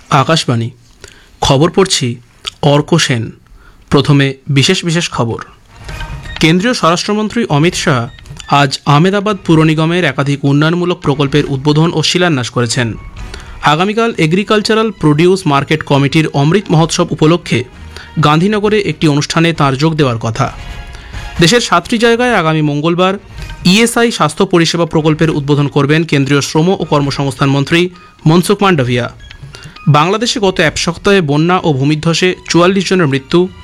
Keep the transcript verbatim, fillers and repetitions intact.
আকাশবাণী খবর পড়ছি অর্ক সেন। প্রথমে বিশেষ বিশেষ খবর। কেন্দ্রীয় স্বরাষ্ট্রমন্ত্রী অমিত শাহ আজ আহমেদাবাদ পুর নিগমের একাধিক উন্নয়নমূলক প্রকল্পের উদ্বোধন ও শিলান্যাস করেছেন। আগামীকাল এগ্রিকালচারাল প্রোডিউস মার্কেট কমিটির অমৃত মহোৎসব উপলক্ষে গান্ধীনগরে একটি অনুষ্ঠানে তাঁর যোগ দেওয়ার কথা। দেশের সাতটি জায়গায় আগামী মঙ্গলবার ইএসআই স্বাস্থ্য পরিষেবা প্রকল্পের উদ্বোধন করবেন কেন্দ্রীয় শ্রম ও কর্মসংস্থান মন্ত্রী মনসুখ মান্ডাভিয়া। বাংলাদেশে গত এক সপ্তাহে বন্যা ও ভূমিধ্বসে চুয়াল্লিশ জনের মৃত্যু,